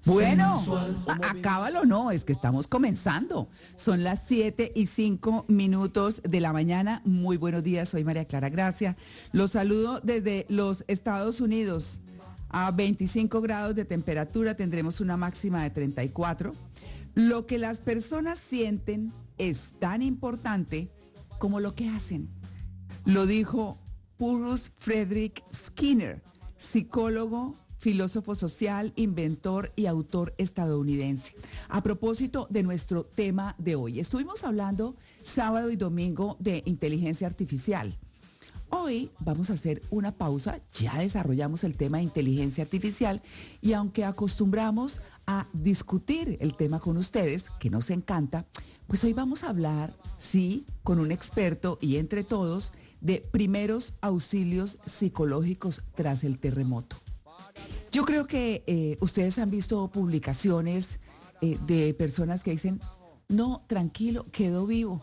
Bueno, acábalo, no, es que estamos comenzando. Son las 7:05 de la mañana. Muy buenos días, soy María Clara Gracia. Los saludo desde los Estados Unidos. A 25 grados de temperatura tendremos una máxima de 34. Lo que las personas sienten es tan importante como lo que hacen. Lo dijo Bruce Frederick Skinner, psicólogo, filósofo social, inventor y autor estadounidense. A propósito de nuestro tema de hoy, estuvimos hablando sábado y domingo de inteligencia artificial. Hoy vamos a hacer una pausa, ya desarrollamos el tema de inteligencia artificial y aunque acostumbramos a discutir el tema con ustedes, que nos encanta, pues hoy vamos a hablar, sí, con un experto y entre todos, de primeros auxilios psicológicos tras el terremoto. Yo creo que ustedes han visto publicaciones de personas que dicen, no, tranquilo, quedó vivo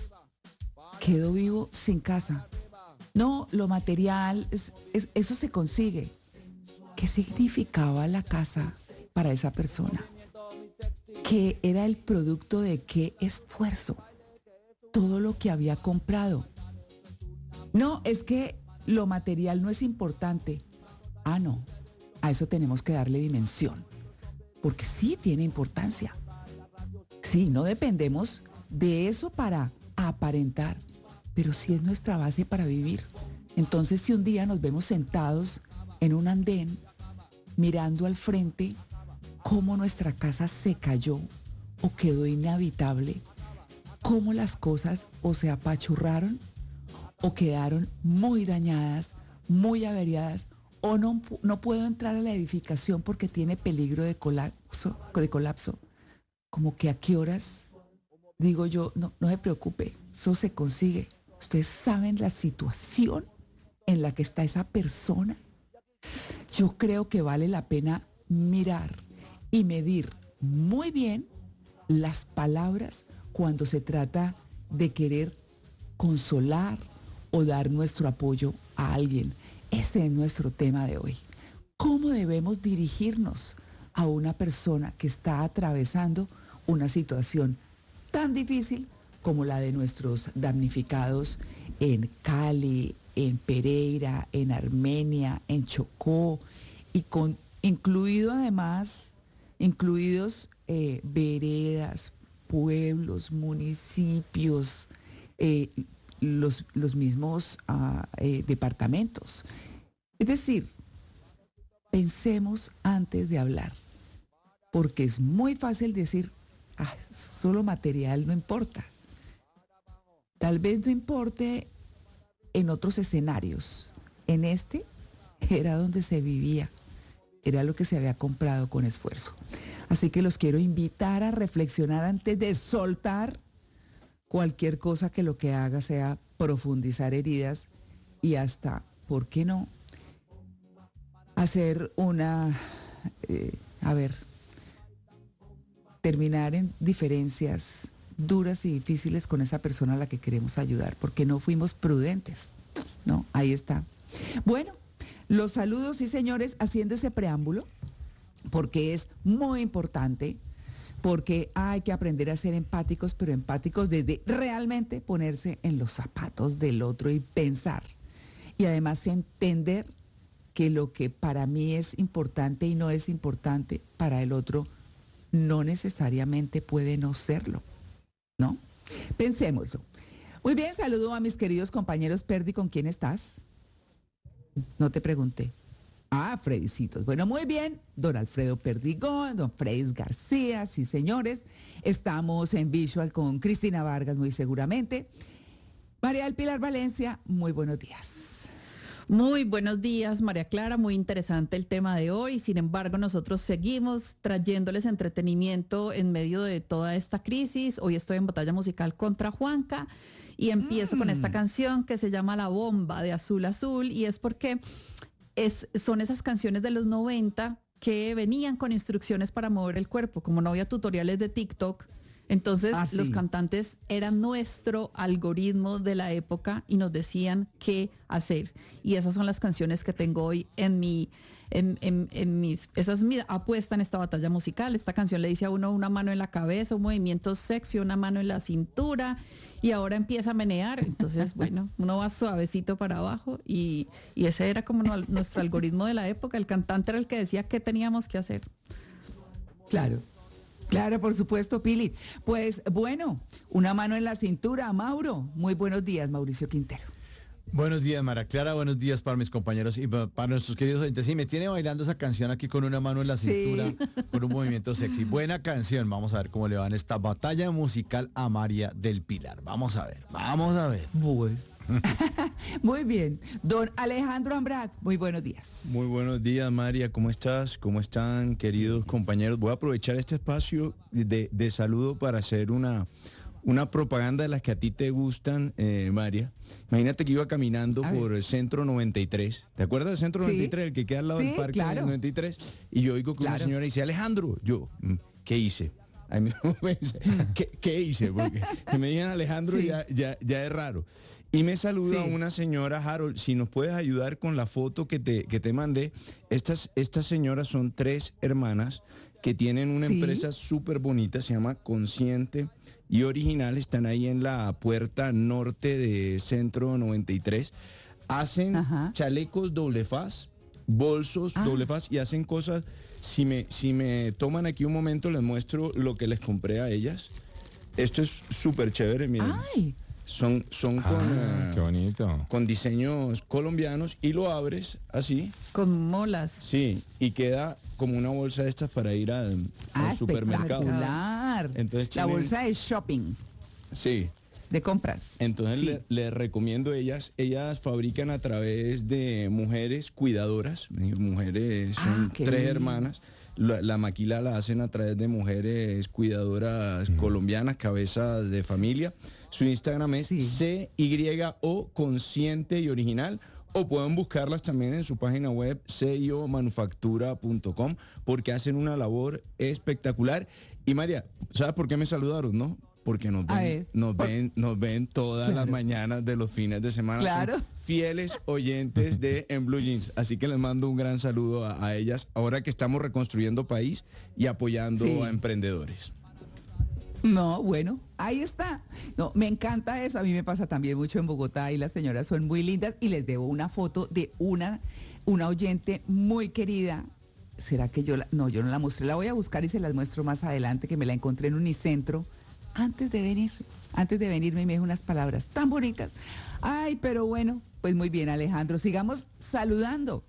sin casa. No, lo material, eso se consigue. ¿Qué significaba la casa para esa persona? ¿Qué era el producto de qué esfuerzo? Todo lo que había comprado. No, es que lo material no es importante. Ah, no. A eso tenemos que darle dimensión, porque sí tiene importancia. Sí, no dependemos de eso para aparentar, pero sí es nuestra base para vivir. Entonces, si un día nos vemos sentados en un andén, mirando al frente, cómo nuestra casa se cayó o quedó inhabitable, cómo las cosas o se apachurraron o quedaron muy dañadas, muy averiadas, o no puedo entrar a la edificación porque tiene peligro de colapso. Como que a qué horas, digo yo, no se preocupe, eso se consigue. Ustedes saben la situación en la que está esa persona. Yo creo que vale la pena mirar y medir muy bien las palabras cuando se trata de querer consolar o dar nuestro apoyo a alguien. Ese es nuestro tema de hoy. ¿Cómo debemos dirigirnos a una persona que está atravesando una situación tan difícil como la de nuestros damnificados en Cali, en Pereira, en Armenia, en Chocó, y incluidos veredas, pueblos, municipios, los mismos departamentos? Es decir, pensemos antes de hablar, porque es muy fácil decir, solo material no importa. Tal vez no importe en otros escenarios. En este era donde se vivía, era lo que se había comprado con esfuerzo. Así que los quiero invitar a reflexionar antes de soltar cualquier cosa que lo que haga sea profundizar heridas y hasta, ¿por qué no? Hacer terminar en diferencias duras y difíciles con esa persona a la que queremos ayudar, porque no fuimos prudentes, ¿no? Ahí está. Bueno, los saludos, sí señores, haciendo ese preámbulo, porque es muy importante, porque hay que aprender a ser empáticos, pero empáticos desde realmente ponerse en los zapatos del otro y pensar. Y además entender que lo que para mí es importante y no es importante, para el otro no necesariamente puede no serlo, ¿no? Pensémoslo. Muy bien, saludo a mis queridos compañeros. Perdi, ¿con quién estás? No te pregunté. Fredicitos. Bueno, muy bien. Don Alfredo Perdigón, don Fredis García, sí señores. Estamos en Visual con Cristina Vargas, muy seguramente. María del Pilar Valencia, muy buenos días. Muy buenos días, María Clara. Muy interesante el tema de hoy. Sin embargo, nosotros seguimos trayéndoles entretenimiento en medio de toda esta crisis. Hoy estoy en batalla musical contra Juanca y empiezo con esta canción que se llama La Bomba de Azul Azul, y es porque son esas canciones de los 90 que venían con instrucciones para mover el cuerpo. Como no había tutoriales de TikTok, entonces Sí. los cantantes eran nuestro algoritmo de la época y nos decían qué hacer. Y esas son las canciones que tengo hoy en mi esa es mi apuesta en esta batalla musical. Esta canción le dice a uno una mano en la cabeza, un movimiento sexy, una mano en la cintura, y ahora empieza a menear. Entonces, bueno, uno va suavecito para abajo y ese era como nuestro algoritmo de la época. El cantante era el que decía qué teníamos que hacer. Claro. Claro, por supuesto, Pili. Pues bueno, una mano en la cintura, Mauro. Muy buenos días, Mauricio Quintero. Buenos días, María Clara. Buenos días para mis compañeros y para nuestros queridos oyentes. Sí, me tiene bailando esa canción aquí con una mano en la cintura, sí, con un movimiento sexy. Buena canción. Vamos a ver cómo le va en esta batalla musical a María del Pilar. Vamos a ver, vamos a ver. Bueno. Muy bien. Don Alejandro Ambrat, muy buenos días. Muy buenos días, María. ¿Cómo estás? ¿Cómo están, queridos compañeros? Voy a aprovechar este espacio de saludo para hacer una propaganda de las que a ti te gustan, María. Imagínate que iba caminando por el Centro 93. ¿Te acuerdas del Centro 93, el que queda al lado del parque, claro, del 93? Y yo oigo que una señora dice, Alejandro, yo, ¿qué hice? A mí me dice, ¿qué hice? Porque que me digan Alejandro ya es raro. Y me saluda una señora, Harold, si nos puedes ayudar con la foto que te mandé. Estas señoras son 3 hermanas que tienen una empresa súper bonita, se llama Consciente y Original, están ahí en la puerta norte de Centro 93. Hacen chalecos doble faz, bolsos doble faz y hacen cosas. Si me toman aquí un momento, les muestro lo que les compré a ellas. Esto es súper chévere, miren. ¡Ay! Son qué bonito, con diseños colombianos y lo abres así. Con molas. Sí, y queda como una bolsa de estas para ir al supermercado. Entonces, la bolsa de shopping. Sí. De compras. Entonces les recomiendo ellas fabrican a través de mujeres cuidadoras, mujeres, son 3 hermanas. La maquila la hacen a través de mujeres cuidadoras colombianas, cabezas de familia. Su Instagram es CYO Consciente y Original, o pueden buscarlas también en su página web cyomanufactura.com, porque hacen una labor espectacular. Y María, ¿sabes por qué me saludaron, no? Porque nos ven todas las mañanas de los fines de semana. Claro. Son fieles oyentes de En Blue Jeans. Así que les mando un gran saludo a ellas, ahora que estamos reconstruyendo país y apoyando a emprendedores. No, bueno, ahí está. No, me encanta eso. A mí me pasa también mucho en Bogotá y las señoras son muy lindas y les debo una foto de una oyente muy querida. ¿Será que yo no la mostré? La voy a buscar y se las muestro más adelante, que me la encontré en Unicentro. Antes de venirme me dijo unas palabras tan bonitas. Ay, pero bueno, pues muy bien, Alejandro. Sigamos saludando.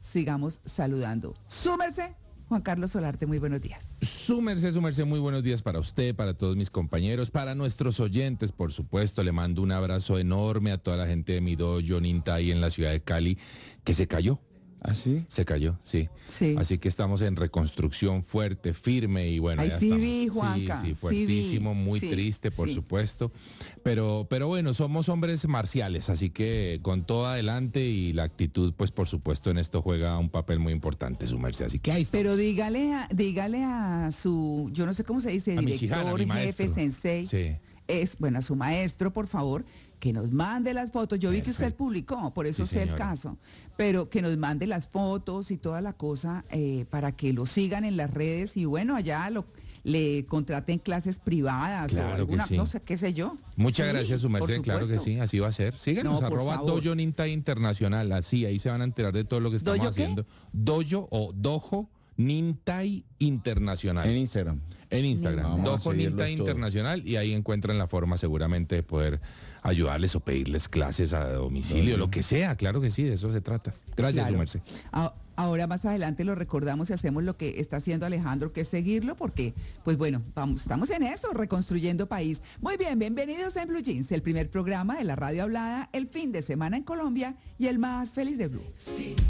Súmerse, Juan Carlos Solarte, muy buenos días. Súmerse, muy buenos días para usted, para todos mis compañeros, para nuestros oyentes, por supuesto. Le mando un abrazo enorme a toda la gente de mi dojo Ninta ahí en la ciudad de Cali, que se cayó. ¿Ah, sí? Se cayó, sí. Así que estamos en reconstrucción fuerte, firme y bueno, ya estamos. Vi, Juanca. Sí, fuertísimo, muy triste, por supuesto. Pero bueno, somos hombres marciales, así que con todo adelante y la actitud, pues por supuesto en esto juega un papel muy importante, su merced. Así que ahí está. Pero dígale a su, yo no sé cómo se dice, director, jefe, sensei. Sí. A su maestro, por favor, que nos mande las fotos. Yo vi que usted publicó, por eso sé el caso, pero que nos mande las fotos y toda la cosa para que lo sigan en las redes y bueno, allá le contraten clases privadas o alguna, no sé, qué sé yo. Muchas gracias, su merced, claro que sí, así va a ser. Síganos, @Dojo Ninta Internacional, así, ahí se van a enterar de todo lo que estamos haciendo. Dojo o Dojo Nintai Internacional. En Instagram, Dojo Ninta Internacional, y ahí encuentran la forma seguramente de poder ayudarles o pedirles clases a domicilio, lo que sea, claro que sí, de eso se trata. Gracias, su merced. Ahora más adelante lo recordamos y hacemos lo que está haciendo Alejandro, que es seguirlo, porque, pues bueno, estamos en eso, reconstruyendo país. Muy bien, bienvenidos a En Blue Jeans, el primer programa de la radio hablada, el fin de semana en Colombia y el más feliz de Blue.